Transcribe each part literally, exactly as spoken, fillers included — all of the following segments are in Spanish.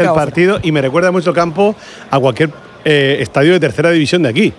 el partido y me recuerda mucho el campo a cualquier eh, estadio de tercera división de aquí.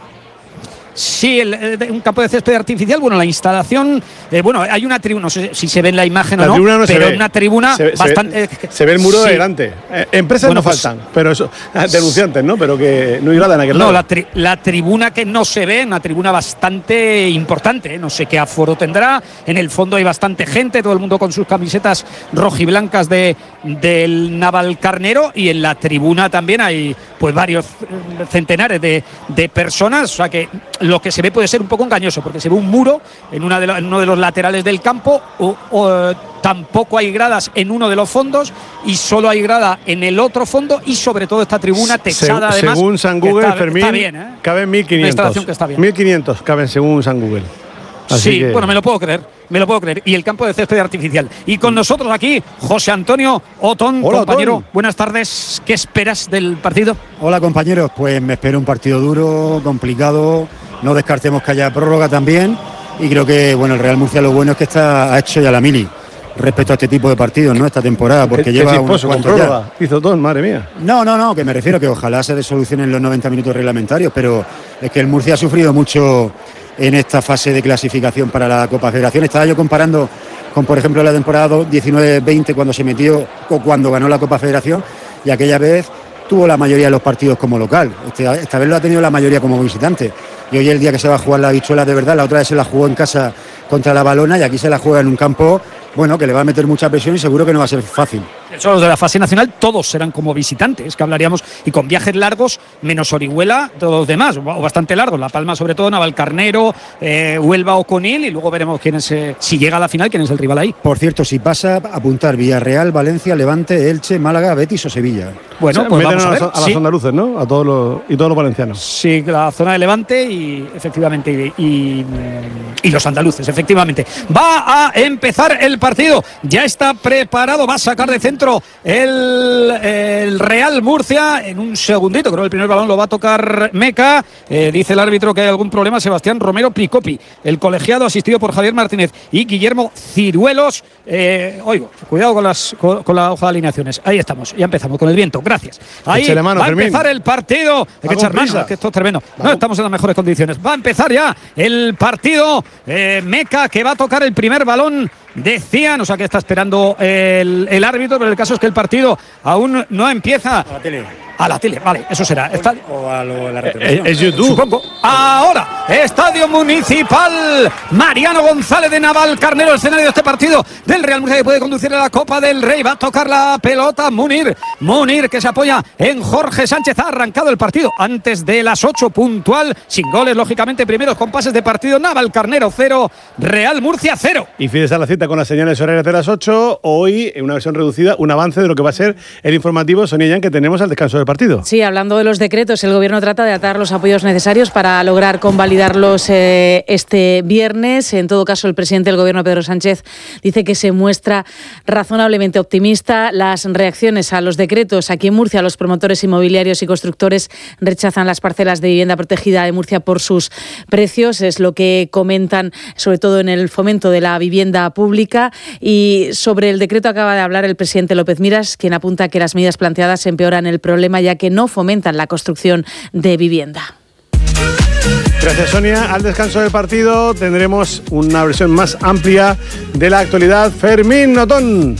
Sí, el, el, un campo de césped artificial. Bueno, la instalación, eh, bueno, hay una tribuna, no sé si se ve en la imagen la o no, no pero ve. una tribuna se, bastante. Se ve, se ve el muro sí. de delante. Eh, empresas bueno, no pues, faltan, pero eso, denunciantes, ¿no? Pero que no hay nada en aquel no, lado. No, la, tri, la tribuna que no se ve, una tribuna bastante importante, ¿eh? No sé qué aforo tendrá. En el fondo hay bastante gente, todo el mundo con sus camisetas rojiblancas de, del Navalcarnero, y en la tribuna también hay pues varios centenares de, de personas, o sea que lo que se ve puede ser un poco engañoso, porque se ve un muro en, una de lo, en uno de los laterales del campo, o, o tampoco hay gradas en uno de los fondos y solo hay grada en el otro fondo, y sobre todo esta tribuna techada, Se, además. Según San Google, está, Fermín, está bien, ¿eh? Caben mil quinientos. Que está bien. mil quinientos caben según San Google. Así sí, que... bueno, me lo puedo creer, me lo puedo creer. Y el campo de césped artificial. Y con nosotros aquí, José Antonio Otón, Hola, compañero. Otón. Buenas tardes. ¿Qué esperas del partido? Hola, compañeros. Pues me espero un partido duro, complicado. No descartemos que haya prórroga también. Y creo que, bueno, el Real Murcia lo bueno es que está, ha hecho ya la mili respecto a este tipo de partidos, ¿no? Esta temporada, porque ¿Qué, lleva qué unos con cuantos ya. Hizo todo, madre mía. No, no, no, que me refiero que ojalá se solucionen los noventa minutos reglamentarios, pero es que el Murcia ha sufrido mucho en esta fase de clasificación para la Copa Federación. Estaba yo comparando con, por ejemplo, la temporada diecinueve veinte, cuando se metió o cuando ganó la Copa Federación, y aquella vez tuvo la mayoría de los partidos como local. Este, esta vez lo ha tenido la mayoría como visitante. Y hoy el día que se va a jugar la Habichuela de verdad, la otra vez se la jugó en casa contra la Balona, y aquí se la juega en un campo, bueno, que le va a meter mucha presión y seguro que no va a ser fácil. Son los de la fase nacional, todos serán como visitantes, que hablaríamos, y con viajes largos, menos Orihuela, todos los demás, o bastante largos. La Palma, sobre todo, Navalcarnero, eh, Huelva o Conil, y luego veremos quién es, eh, si llega a la final, quién es el rival ahí. Por cierto, si pasa, apuntar Villarreal, Valencia, Levante, Elche, Málaga, Betis o Sevilla. Bueno, o sea, pues vamos a, a, ver. a los sí. andaluces, ¿no? A todos los, y todos los valencianos. Sí, la zona de Levante y, efectivamente, y, y, y los andaluces, efectivamente. Va a empezar el partido, ya está preparado, va a sacar de centro el, el Real Murcia en un segundito. Creo que el primer balón lo va a tocar Meca. Eh, dice el árbitro que hay algún problema. Sebastián Romero Pricopi, el colegiado asistido por Javier Martínez y Guillermo Ciruelos. Eh, oigo, cuidado con, las, con, con la hoja de alineaciones. Ahí estamos, ya empezamos con el viento. Gracias. Ahí mano, va a Fermín. empezar el partido. Hay que echar mano, es que esto es tremendo. No, estamos en las mejores condiciones. Va a empezar ya el partido. Eh, Meca, que va a tocar el primer balón. Decían, o sea que está esperando el, el árbitro, pero el caso es que el partido aún no empieza. A la tele. A la tele, vale, eso será. Está... O a, lo, a la retransmisión. Es YouTube. Supongo. Ahora, Estadio Municipal. Mariano González de Navalcarnero, el escenario de este partido del Real Murcia, que puede conducir a la Copa del Rey. Va a tocar la pelota Munir. Munir, que se apoya en Jorge Sánchez. Ha arrancado el partido antes de las ocho, puntual, sin goles, lógicamente. Primeros compases de partido. Navalcarnero cero, Real Murcia cero. Y fíjese a la cita con las señales horarias de las ocho. Hoy, en una versión reducida, un avance de lo que va a ser el informativo, Sonia Yan, que tenemos al descanso del partido. Sí, hablando de los decretos, el Gobierno trata de atar los apoyos necesarios para lograr convalidarlos eh, este viernes. En todo caso, el presidente del Gobierno, Pedro Sánchez, dice que se muestra razonablemente optimista. Las reacciones a los decretos aquí en Murcia, los promotores inmobiliarios y constructores rechazan las parcelas de vivienda protegida de Murcia por sus precios. Es lo que comentan, sobre todo en el fomento de la vivienda pública. Y sobre el decreto acaba de hablar el presidente López Miras, quien apunta que las medidas planteadas empeoran el problema, ya que no fomentan la construcción de vivienda. Gracias, Sonia. Al descanso del partido tendremos una versión más amplia de la actualidad. Fermín Otón.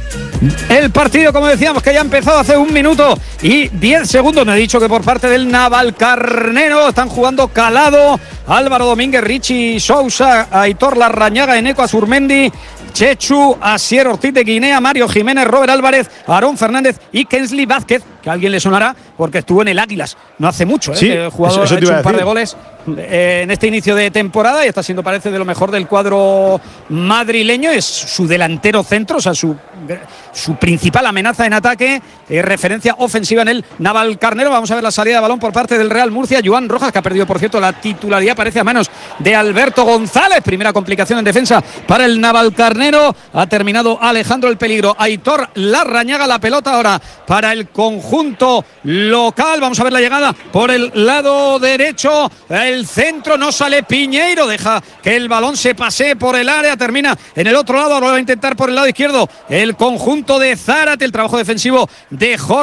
El partido, como decíamos, que ya ha empezado hace un minuto y diez segundos. Me he dicho que por parte del Navalcarnero están jugando Calado, Álvaro Domínguez, Richie Sousa, Aitor Larrañaga, Eneco Azurmendi, Chechu, Asier Ortiz de Guinea, Mario Jiménez, Robert Álvarez, Aarón Fernández y Kensley Vázquez, que a alguien le sonará porque estuvo en el Águilas no hace mucho, ¿eh? Sí, el jugador eso, eso ha hecho un par de goles eh, en este inicio de temporada y está siendo, parece, de lo mejor del cuadro madrileño. Es su delantero centro, o sea, su, su principal amenaza en ataque, eh, referencia ofensiva en el Navalcarnero. Vamos a ver la salida de balón por parte del Real Murcia. Joan Rojas, que ha perdido, por cierto, la titularidad, parece a manos de Alberto González. Primera complicación en defensa para el Navalcarnero. Ha terminado Alejandro el peligro. Aitor Larrañaga, la pelota ahora para el conjunto local. Vamos a ver la llegada por el lado derecho. El centro, no sale Piñeiro, deja que el balón se pase por el área, termina en el otro lado. Ahora va a intentar por el lado izquierdo el conjunto de Zárate. El trabajo defensivo de Jorge